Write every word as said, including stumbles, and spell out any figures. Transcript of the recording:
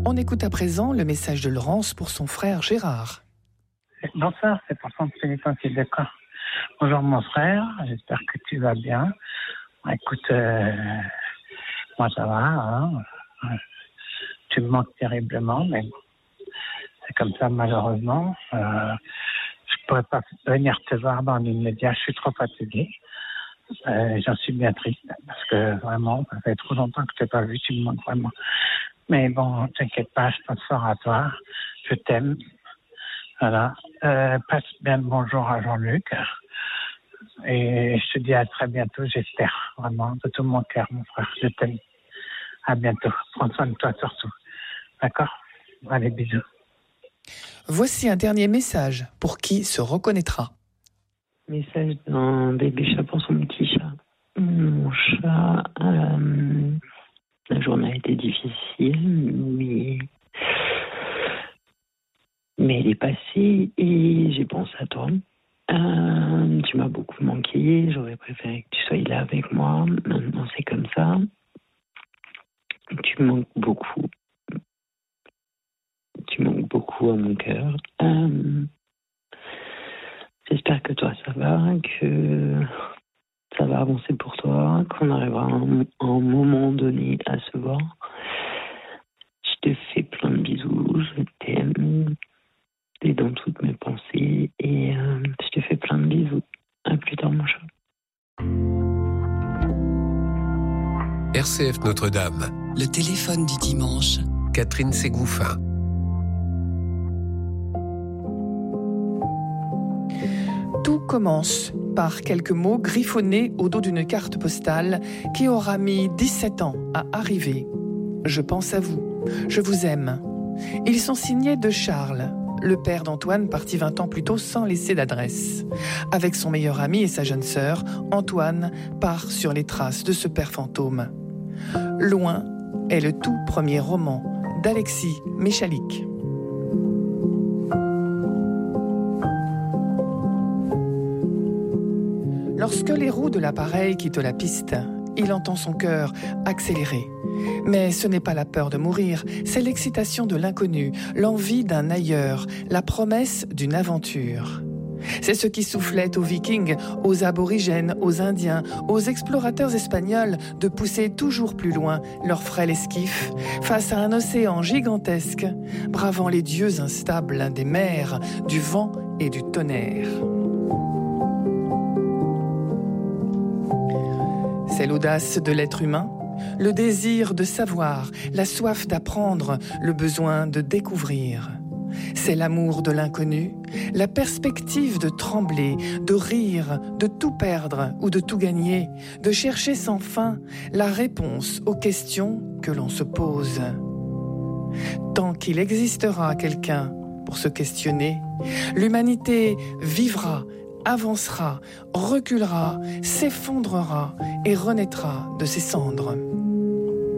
On écoute à présent le message de Laurence pour son frère Gérard. Bonsoir, c'est pour son téléphone qui est d'accord. Bonjour mon frère, j'espère que tu vas bien. Écoute, euh, moi ça va, hein. Tu me manques terriblement, mais c'est comme ça malheureusement. Euh, je pourrais pas venir te voir dans l'immédiat, je suis trop fatigué. Euh, j'en suis bien triste parce que vraiment, ça fait trop longtemps que je t'ai pas vu, tu me manques vraiment. Mais bon, t'inquiète pas, je pense fort à toi, je t'aime. Voilà. Euh, passe bien le bonjour à Jean-Luc. Et je te dis à très bientôt, j'espère, vraiment, de tout mon cœur, mon frère. Je t'aime. À bientôt. Prends soin de toi surtout. D'accord ? Allez, bisous. Voici un dernier message pour qui se reconnaîtra. Message d'un bébé chat pour son petit chat. Mon chat, euh, la journée a été difficile, mais... mais elle est passée et j'ai pensé à toi. Euh, tu m'as beaucoup manqué, j'aurais préféré que tu sois là avec moi. Maintenant, c'est comme ça. Tu me manques beaucoup. Tu manques beaucoup à mon cœur. Euh, j'espère que toi, ça va, que ça va avancer pour toi, qu'on arrivera à un, à un moment donné à se voir. Je te fais plein de bisous, je t'aime. T'es dans toutes mes pensées et euh, je te fais plein de bisous. À plus tard, mon chat. R C F Notre-Dame. Le téléphone du dimanche. Catherine Ségouffin. Tout commence par quelques mots griffonnés au dos d'une carte postale qui aura mis dix-sept ans à arriver. Je pense à vous. Je vous aime. Ils sont signés de Charles, le père d'Antoine, parti vingt ans plus tôt sans laisser d'adresse. Avec son meilleur ami et sa jeune sœur, Antoine part sur les traces de ce père fantôme. Loin est le tout premier roman d'Alexis Michalik. Lorsque les roues de l'appareil quittent la piste, il entend son cœur accélérer. Mais ce n'est pas la peur de mourir, c'est l'excitation de l'inconnu, l'envie d'un ailleurs, la promesse d'une aventure. C'est ce qui soufflait aux Vikings, aux aborigènes, aux Indiens, aux explorateurs espagnols de pousser toujours plus loin leur frêle esquif face à un océan gigantesque, bravant les dieux instables des mers, du vent et du tonnerre. C'est l'audace de l'être humain, le désir de savoir, la soif d'apprendre, le besoin de découvrir. C'est l'amour de l'inconnu, la perspective de trembler, de rire, de tout perdre ou de tout gagner, de chercher sans fin la réponse aux questions que l'on se pose. Tant qu'il existera quelqu'un pour se questionner, l'humanité vivra, avancera, reculera, s'effondrera et renaîtra de ses cendres.